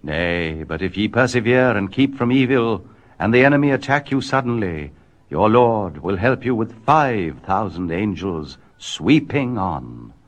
Nay, but if ye persevere and keep from evil, and the enemy attack you suddenly, your Lord will help you with 5,000 angels sweeping on.